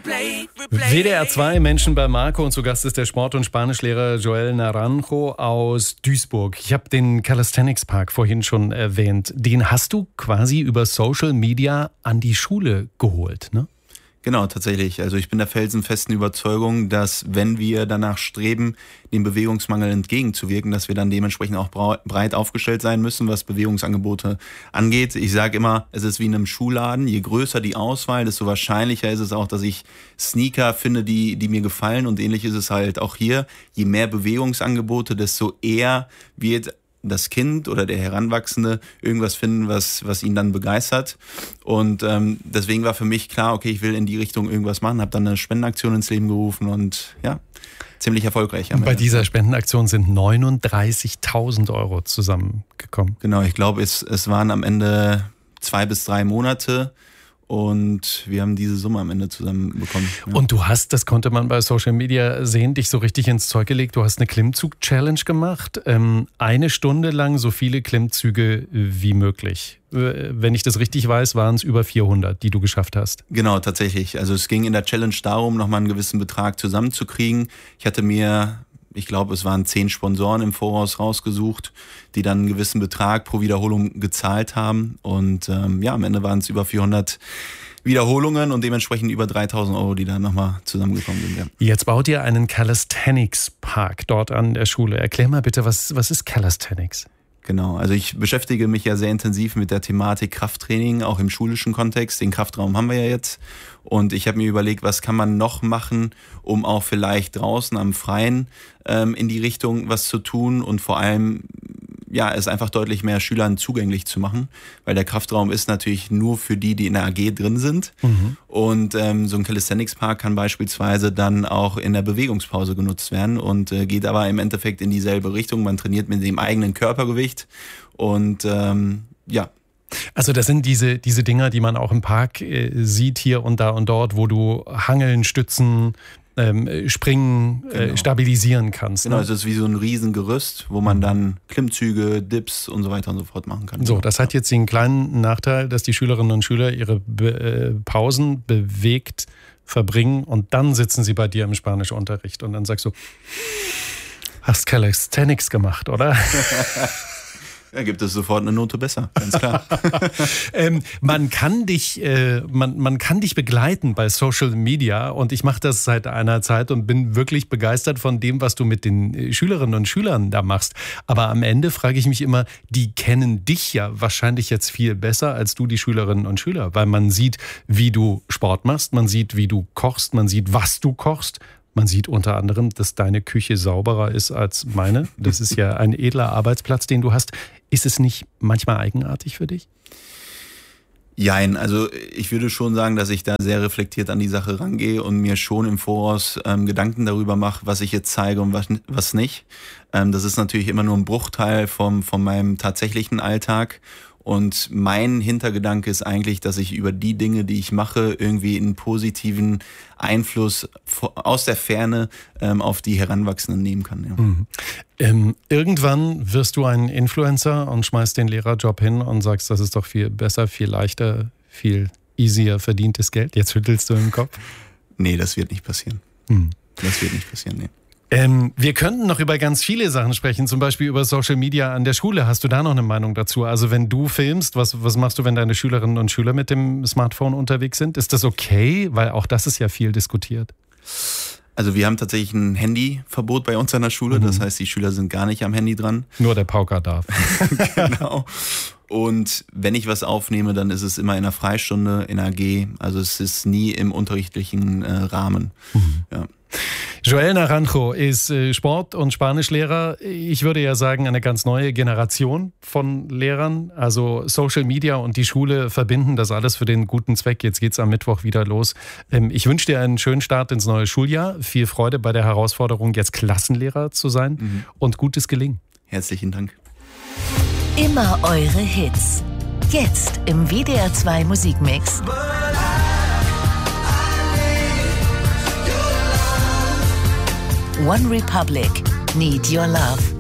WDR 2, Menschen bei Marco, und zu Gast ist der Sport- und Spanischlehrer Joel Naranjo aus Duisburg. Ich habe den Calisthenics Park vorhin schon erwähnt. Den hast du quasi über Social Media an die Schule geholt, ne? Genau, tatsächlich. Also ich bin der felsenfesten Überzeugung, dass wenn wir danach streben, dem Bewegungsmangel entgegenzuwirken, dass wir dann dementsprechend auch breit aufgestellt sein müssen, was Bewegungsangebote angeht. Ich sage immer, es ist wie in einem Schuhladen. Je größer die Auswahl, desto wahrscheinlicher ist es auch, dass ich Sneaker finde, die mir gefallen. Und ähnlich ist es halt auch hier. Je mehr Bewegungsangebote, desto eher wird das Kind oder der Heranwachsende irgendwas finden, was ihn dann begeistert. Und deswegen war für mich klar, okay, ich will in die Richtung irgendwas machen, habe dann eine Spendenaktion ins Leben gerufen und ja, ziemlich erfolgreich. Bei dieser Spendenaktion sind 39.000 Euro zusammengekommen. Genau, ich glaube, es waren am Ende 2 bis 3 Monate. Und wir haben diese Summe am Ende zusammenbekommen. Ja. Und du hast, das konnte man bei Social Media sehen, dich so richtig ins Zeug gelegt. Du hast eine Klimmzug-Challenge gemacht. 1 Stunde lang so viele Klimmzüge wie möglich. Wenn ich das richtig weiß, waren es über 400, die du geschafft hast. Genau, tatsächlich. Also es ging in der Challenge darum, nochmal einen gewissen Betrag zusammenzukriegen. Ich hatte mir, ich glaube, es waren 10 Sponsoren im Voraus rausgesucht, die dann einen gewissen Betrag pro Wiederholung gezahlt haben. Und am Ende waren es über 400 Wiederholungen und dementsprechend über 3.000 Euro, die da nochmal zusammengekommen sind. Ja. Jetzt baut ihr einen Calisthenics Park dort an der Schule. Erklär mal bitte, was ist Calisthenics? Genau, also ich beschäftige mich ja sehr intensiv mit der Thematik Krafttraining, auch im schulischen Kontext. Den Kraftraum haben wir ja jetzt. Und ich habe mir überlegt, was kann man noch machen, um auch vielleicht draußen am Freien in die Richtung was zu tun und vor allem es einfach deutlich mehr Schülern zugänglich zu machen, weil der Kraftraum ist natürlich nur für die in der AG drin sind. Mhm. Und so ein Calisthenics Park kann beispielsweise dann auch in der Bewegungspause genutzt werden und geht aber im Endeffekt in dieselbe Richtung. Man trainiert mit dem eigenen Körpergewicht und Also das sind diese Dinger, die man auch im Park sieht, hier und da und dort, wo du Hangeln, Stützen, Springen, stabilisieren kannst. Genau, es ist wie so ein Riesengerüst, wo man dann Klimmzüge, Dips und so weiter und so fort machen kann. So, das hat jetzt den kleinen Nachteil, dass die Schülerinnen und Schüler ihre Pausen bewegt verbringen und dann sitzen sie bei dir im Spanischunterricht und dann sagst du, hast Calisthenics gemacht, oder? Ja, gibt es sofort eine Note besser, ganz klar. Man kann dich begleiten bei Social Media und ich mache das seit einer Zeit und bin wirklich begeistert von dem, was du mit den Schülerinnen und Schülern da machst. Aber am Ende frage ich mich immer, die kennen dich ja wahrscheinlich jetzt viel besser als du die Schülerinnen und Schüler, weil man sieht, wie du Sport machst, man sieht, wie du kochst, man sieht, was du kochst. Man sieht unter anderem, dass deine Küche sauberer ist als meine. Das ist ja ein edler Arbeitsplatz, den du hast. Ist es nicht manchmal eigenartig für dich? Jein, also ich würde schon sagen, dass ich da sehr reflektiert an die Sache rangehe und mir schon im Voraus Gedanken darüber mache, was ich jetzt zeige und was nicht. Das ist natürlich immer nur ein Bruchteil von meinem tatsächlichen Alltag. Und mein Hintergedanke ist eigentlich, dass ich über die Dinge, die ich mache, irgendwie einen positiven Einfluss aus der Ferne auf die Heranwachsenden nehmen kann. Ja. Irgendwann wirst du ein Influencer und schmeißt den Lehrerjob hin und sagst, das ist doch viel besser, viel leichter, viel easier verdientes Geld. Jetzt schüttelst du im Kopf. Nee, das wird nicht passieren. Das wird nicht passieren, nee. Wir könnten noch über ganz viele Sachen sprechen, zum Beispiel über Social Media an der Schule. Hast du da noch eine Meinung dazu? Also wenn du filmst, was machst du, wenn deine Schülerinnen und Schüler mit dem Smartphone unterwegs sind? Ist das okay? Weil auch das ist ja viel diskutiert. Also wir haben tatsächlich ein Handyverbot bei uns an der Schule. Das heißt, die Schüler sind gar nicht am Handy dran. Nur der Pauker darf. Genau. Und wenn ich was aufnehme, dann ist es immer in einer Freistunde, in einer AG. Also es ist nie im unterrichtlichen Rahmen. Ja. Joel Naranjo ist Sport- und Spanischlehrer. Ich würde ja sagen, eine ganz neue Generation von Lehrern. Also Social Media und die Schule verbinden das alles für den guten Zweck. Jetzt geht's am Mittwoch wieder los. Ich wünsche dir einen schönen Start ins neue Schuljahr. Viel Freude bei der Herausforderung, jetzt Klassenlehrer zu sein und gutes Gelingen. Herzlichen Dank. Immer eure Hits. Jetzt im WDR 2 Musikmix. One Republic, Need Your Love.